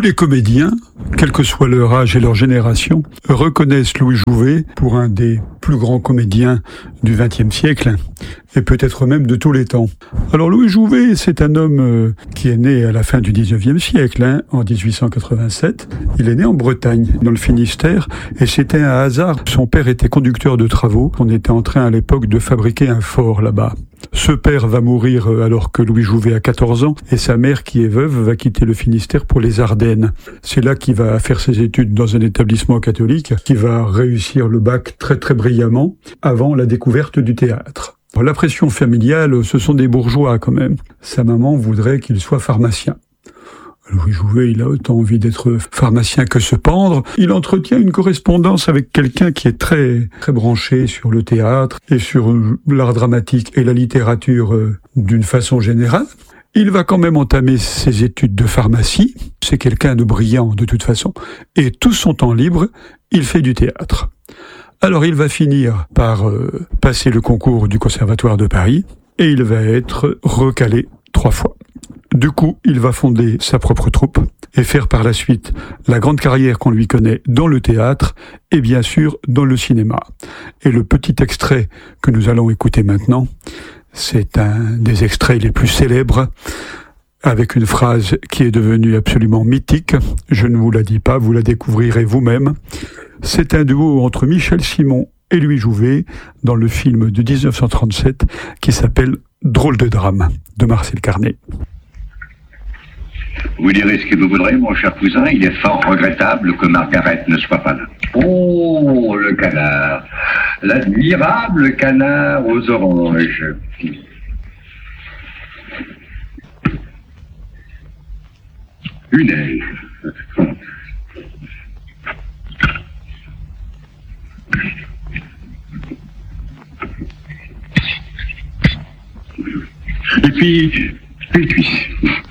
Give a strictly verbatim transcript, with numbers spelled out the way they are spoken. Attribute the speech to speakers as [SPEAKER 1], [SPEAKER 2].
[SPEAKER 1] les comédiens, quel que soit leur âge et leur génération, reconnaissent Louis Jouvet pour un des plus grands comédiens du vingtième siècle, et peut-être même de tous les temps. Alors Louis Jouvet, c'est un homme euh, qui est né à la fin du dix-neuvième siècle, hein, en dix-huit cent quatre-vingt-sept. Il est né en Bretagne, dans le Finistère, et c'était un hasard. Son père était conducteur de travaux. On était en train à l'époque de fabriquer un fort là-bas. Ce père va mourir alors que Louis Jouvet a quatorze ans, et sa mère, qui est veuve, va quitter le Finistère pour les Ardennes. C'est là qu'il va faire ses études dans un établissement catholique, qui va réussir le bac très très brillamment, avant la découverte du théâtre. La pression familiale, ce sont des bourgeois quand même. Sa maman voudrait qu'il soit pharmacien. Louis Jouvet, il a autant envie d'être pharmacien que se pendre. Il entretient une correspondance avec quelqu'un qui est très, très branché sur le théâtre et sur l'art dramatique et la littérature d'une façon générale. Il va quand même entamer ses études de pharmacie. C'est quelqu'un de brillant de toute façon. Et tout son temps libre, il fait du théâtre. Alors il va finir par euh, passer le concours du Conservatoire de Paris et il va être recalé trois fois. Du coup, il va fonder sa propre troupe et faire par la suite la grande carrière qu'on lui connaît dans le théâtre et bien sûr dans le cinéma. Et le petit extrait que nous allons écouter maintenant, c'est un des extraits les plus célèbres, avec une phrase qui est devenue absolument mythique. Je ne vous la dis pas, vous la découvrirez vous-même. C'est un duo entre Michel Simon et Louis Jouvet dans le film de dix-neuf cent trente-sept qui s'appelle Drôle de drame de Marcel Carné.
[SPEAKER 2] Vous direz ce que vous voudrez, mon cher cousin, il est fort regrettable que Margaret ne soit pas là. Oh, le canard, l'admirable canard aux oranges. Une aile. Et puis, les cuisses.